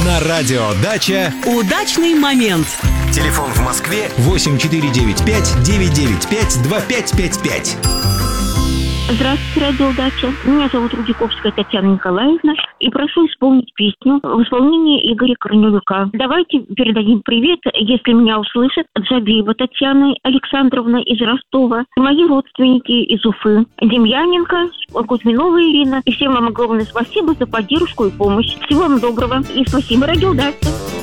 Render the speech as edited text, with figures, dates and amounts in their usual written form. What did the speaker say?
На радио «Дача» удачный момент. Телефон в Москве 8495-995-2555. Здравствуйте, радио «Дача». Меня зовут Рудиковская Татьяна Николаевна. И прошу исполнить песню в исполнении Игоря Корнелюка. Давайте передадим привет, если меня услышат, Джабиева Татьяна Александровна из Ростова, мои родственники из Уфы, Демьяненко, Кузьминова Ирина. И всем вам огромное спасибо за поддержку и помощь. Всего вам доброго. И спасибо, радио «Дача».